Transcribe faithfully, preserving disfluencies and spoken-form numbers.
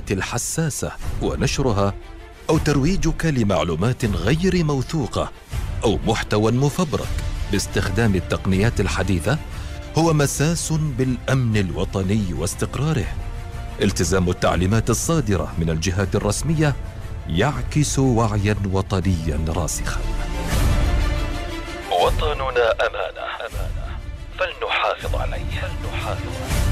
المعلومات الحساسة ونشرها، أو ترويجك لمعلومات غير موثوقة أو محتوى مفبرك باستخدام التقنيات الحديثة هو مساس بالأمن الوطني واستقراره. التزام التعليمات الصادرة من الجهات الرسمية يعكس وعياً وطنياً راسخاً. وطننا أمانة، فلنحافظ عليه.